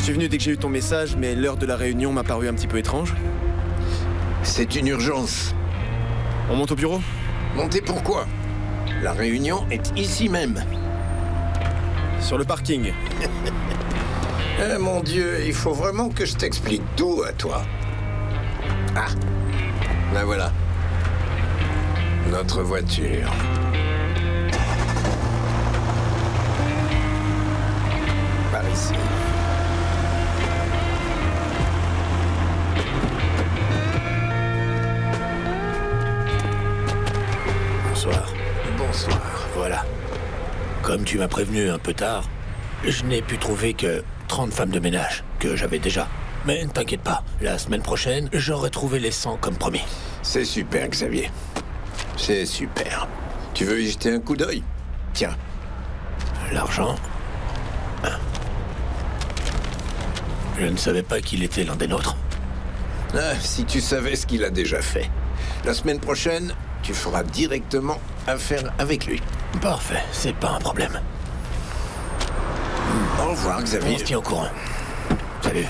suis venu dès que j'ai eu ton message, mais l'heure de la réunion m'a paru un petit peu étrange. C'est une urgence. On monte au bureau? Montez pourquoi? La réunion est ici même. Sur le parking. Eh mon Dieu, il faut vraiment que je t'explique tout à toi. Ah, ben voilà. Notre voiture. Par ici. Bonsoir. Bonsoir. Voilà. Comme tu m'as prévenu un peu tard, je n'ai pu trouver que 30 femmes de ménage, que j'avais déjà. Mais ne t'inquiète pas, la semaine prochaine, j'aurai trouvé les 100 comme promis. C'est super, Xavier. C'est super. Tu veux y jeter un coup d'œil? Tiens. L'argent. Je ne savais pas qu'il était l'un des nôtres. Ah, si tu savais ce qu'il a déjà fait. La semaine prochaine, tu feras directement affaire avec lui. Parfait, c'est pas un problème. Au revoir, Xavier. On se tient au courant. Salut.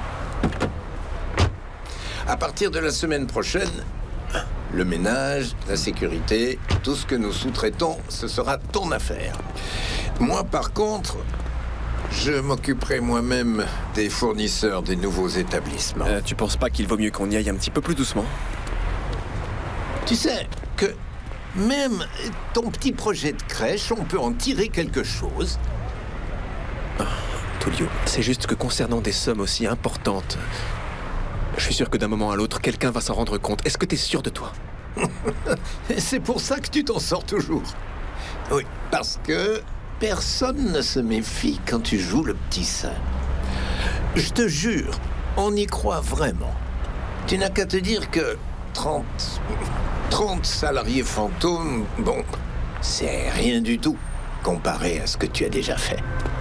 À partir de la semaine prochaine, le ménage, la sécurité, tout ce que nous sous-traitons, ce sera ton affaire. Moi, par contre, je m'occuperai moi-même des fournisseurs des nouveaux établissements. Tu penses pas qu'il vaut mieux qu'on y aille un petit peu plus doucement? Tu sais que même ton petit projet de crèche, on peut en tirer quelque chose. Tullio, c'est juste que concernant des sommes aussi importantes, je suis sûr que d'un moment à l'autre, quelqu'un va s'en rendre compte. Est-ce que t'es sûr de toi? Et c'est pour ça que tu t'en sors toujours. Oui, parce que personne ne se méfie quand tu joues le petit saint. Je te jure, on y croit vraiment. Tu n'as qu'à te dire que 30 salariés fantômes, bon, c'est rien du tout comparé à ce que tu as déjà fait.